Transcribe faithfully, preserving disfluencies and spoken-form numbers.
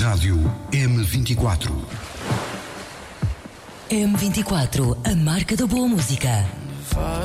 Rádio M vinte e quatro. M vinte e quatro, a marca da boa música.